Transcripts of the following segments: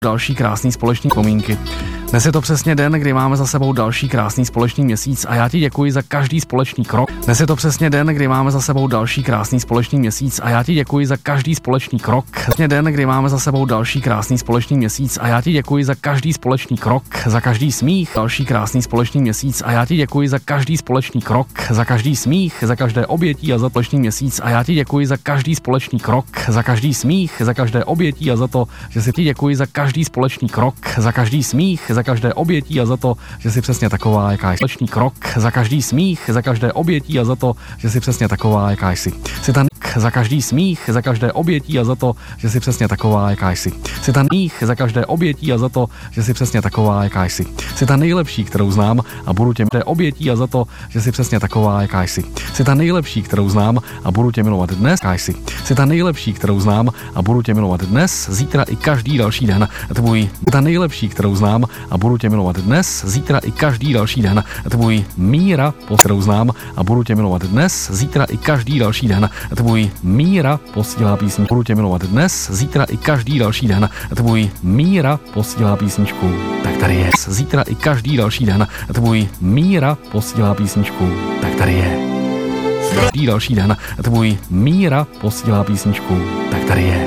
další krásný společný pomínky. Dnes je to přesně den, kdy máme za sebou další krásný společný měsíc a já ti děkuji za každý společný krok. Dnes je to přesně den, kdy máme za sebou další krásný společný měsíc a já ti děkuji za každý společný krok. Přesně den, kdy máme za sebou další krásný společný měsíc a já ti děkuji za každý společný krok, za každý smích, další krásný společný měsíc a já ti děkuji za každý společný krok, za každý smích, za každé obětí a za společný měsíc a já ti děkuji za každý společný krok, za každý smích, za každé obětí a za to, že si ti děkuji za každý společný krok, za každý smích, za každé obětí a za to, že jsi přesně taková, jaká jsi. Společný krok, za každý smích, za každé obětí a za to, že jsi přesně taková, jaká jsi. Jsi ta za každý smích, za každé obětí a za to, že jsi přesně taková, jaká jsi. Jsi ta smích za každé obětí a za to, že jsi přesně taková, jaká jsi. Jsi ta nejlepší, kterou znám a budu tě milovat obětí a za to, že jsi přesně taková, jaká jsi. Jsi ta nejlepší, kterou znám a budu tě milovat dnes, jaká jsi. Jsi ta nejlepší, kterou znám a budu tě milovat dnes, zítra i každý další den. Tvůj ta nejlepší, kterou znám a budu tě milovat dnes, zítra i každý další den. Tvůj Míra, kterou znám a budu tě milovat dnes, zítra i každý další den. Tvůj Míra posílá písničku, budu tě milovat dnes, zítra i každý další den. Tvůj Míra posílá písničku, tak tady je. Zítra i každý další den. Tvůj Míra posílá písničku, tak tady je. Každý další den. Tvůj Míra posílá písničku, tak tady je.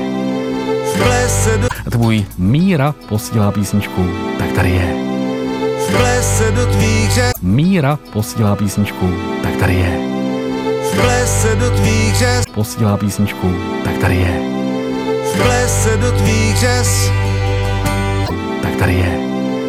Tvůj Míra posílá písničku, tak tady je. Míra posílá písničku, tak tady je. Vplese do tvých řez, posílá písničku, tak tady je. Vplese do tvých řez, tak tady je.